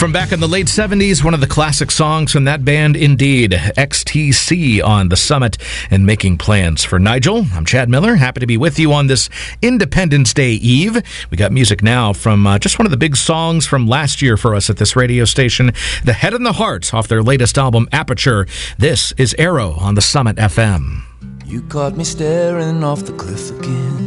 from back in the late 70s, one of the classic songs from that band, indeed. XTC on the Summit and Making Plans for Nigel. I'm Chad Miller, happy to be with you on this Independence Day Eve. We got music now from just one of the big songs from last year for us at this radio station, The Head and the Heart, off their latest album, Aperture. This is Arrow on the Summit FM. You caught me staring off the cliff again.